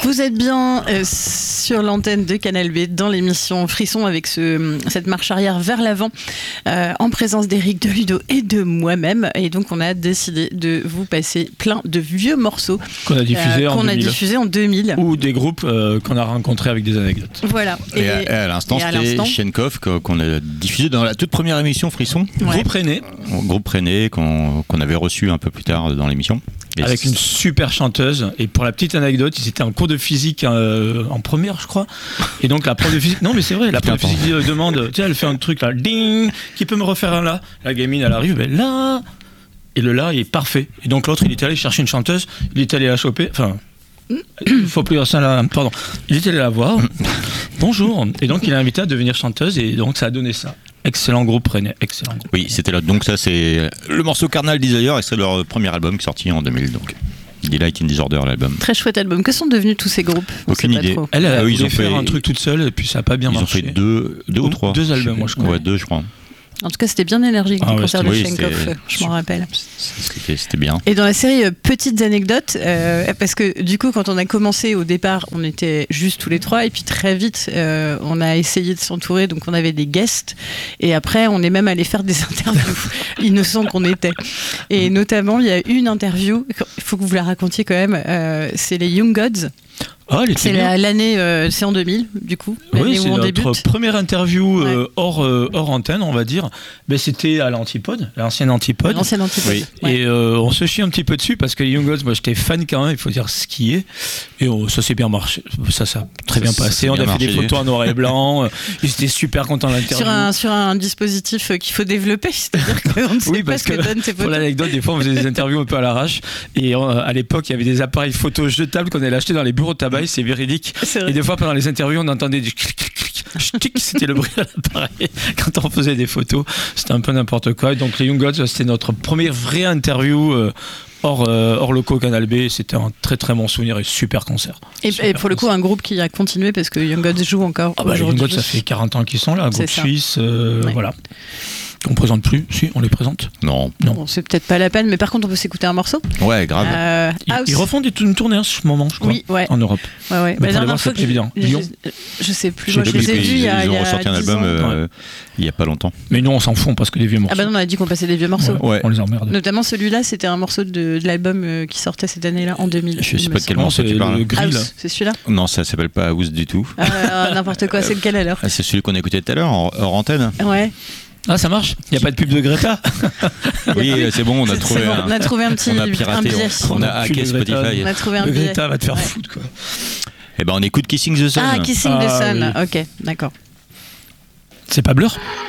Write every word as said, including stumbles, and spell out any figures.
Vous êtes bien euh, sur l'antenne de Canal B dans l'émission Frisson avec ce, cette marche arrière vers l'avant euh, en présence d'Éric, de Ludo et de moi-même. Et donc on a décidé de vous passer plein de vieux morceaux qu'on a diffusés euh, en, qu'on a diffusé en deux mille. Ou des groupes euh, qu'on a rencontrés avec des anecdotes. Voilà. Et, et, à, et à l'instant, et à c'était l'instant... Chenkov qu'on a diffusé dans la toute première émission Frisson. Ouais. Groupe René. Groupe René qu'on, qu'on avait reçu un peu plus tard dans l'émission. Et avec c'est... une super chanteuse. Et pour la petite anecdote, ils étaient en cours de physique euh, en première, je crois. Et donc la prof de physique, non mais c'est vrai, la prof de physique euh, demande, tu sais, elle fait un truc là, ding, qui peut me refaire un là. La gamine, elle arrive, ben là, et le là, il est parfait. Et donc l'autre, il était allé chercher une chanteuse, il est allé la choper, enfin. Il faut plus dire ça là, pardon. Il était allé la voir. Bonjour. Et donc il a invité à devenir chanteuse et donc ça a donné ça. Excellent groupe René, excellent groupe. Oui, c'était là. Donc ça c'est le morceau Carnal Desire et c'est leur premier album qui est sorti en deux mille donc. Delight in Disorder l'album. Très chouette album. Que sont devenus tous ces groupes? Aucune idée. Elle a ah, oui, ils ont fait un truc toute seule et puis ça a pas bien ils marché. Ils ont fait deux, deux ou trois. Deux albums, moi je crois. Ouais, deux je crois. En tout cas, c'était bien énergique ah du ouais, concert de oui, Chenkov, je m'en rappelle. C'était, c'était bien. Et dans la série euh, Petites anecdotes, euh, parce que du coup, quand on a commencé au départ, on était juste tous les trois, et puis très vite, euh, on a essayé de s'entourer, donc on avait des guests, et après, on est même allé faire des interviews, innocents qu'on était. Et notamment, il y a une interview, il faut que vous la racontiez quand même, euh, c'est les Young Gods. Oh, c'est la, l'année, euh, c'est en deux mille, du coup. Oui, c'est où on notre débute. première interview euh, ouais. hors, euh, hors antenne, on va dire. Ben, c'était à l'Antipode, l'ancienne Antipode. L'ancienne Antipode. Oui. Ouais. Et euh, on se chie un petit peu dessus parce que les Young Gods, moi j'étais fan quand même, il faut dire ce qui est. Et oh, ça s'est bien marché, ça, ça a très bien ça, passé. Ça on bien a fait marché. Des photos en noir et blanc. Ils étaient super contents de l'interview. Sur un, sur un dispositif qu'il faut développer, c'est-à-dire qu'on ne sait oui, pas parce ce que, que donnent ces photos. Pour l'anecdote, des fois on faisait des interviews un peu à l'arrache. Et euh, à l'époque, il y avait des appareils photos jetables qu'on allait acheter dans les bureaux de tabac, c'est véridique. C'est et des fois pendant les interviews, on entendait du clic, clic, clic, clic, c'était le bruit à l'appareil quand on faisait des photos. C'était un peu n'importe quoi. Et donc les Young Gods, c'était notre première vraie interview euh, hors, euh, hors locaux Canal B. C'était un très très bon souvenir et super concert. Et, super et pour le coup, concert. un groupe qui a continué parce que Young Gods joue encore ah bah, aujourd'hui. Les Young Gods, ça fait quarante ans qu'ils sont là, groupe suisse, euh, ouais. voilà. On présente plus, si, on les présente. Non. non. Bon, c'est peut-être pas la peine, mais par contre, on peut s'écouter un morceau. Ouais, grave. Euh, ils, ils refont des, une tournée en ce moment, je crois, oui, ouais. en Europe. Ouais, ouais. Mais bah, pour les voir, c'est évident. Je, je, je sais plus. Je, moi, je les ai vus il y a. Ils ont il y a ressorti un album euh, ouais. il y a pas longtemps. Mais nous, on s'en fout parce que les vieux morceaux. Ah bah non, on a dit qu'on passait des vieux morceaux. Ouais, ouais. On les emmerde. Notamment celui-là, c'était un morceau de, de l'album euh, qui sortait cette année-là, en deux mille. Je sais pas de quel morceau tu parles. House, c'est celui-là? Non, ça s'appelle pas House du tout. Ah, n'importe quoi, c'est lequel alors? C'est celui qu'on a écouté tout à l'heure, hors antenne. Ouais. Ah, ça marche? Il n'y a pas de pub de Greta? Oui, c'est bon, on a trouvé bon, un... On a trouvé un petit on a piraté, un billet. On, on a hacké Spotify. On a trouvé un le billet. Greta va te faire ouais. foutre, quoi. Eh ben, on écoute Kissing the Sun. Ah, Kissing ah, the Sun, oui. ok, d'accord. C'est pas Blur?